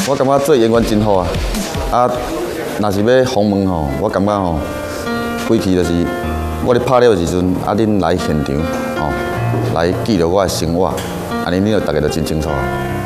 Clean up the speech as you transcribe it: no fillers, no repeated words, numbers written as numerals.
我感觉做演员真好啊！啊，若是要访问吼，我感觉吼，规期就是我咧拍了的时阵，啊，恁来现场吼，来记录我的生活，安尼恁就大家就真清楚啊。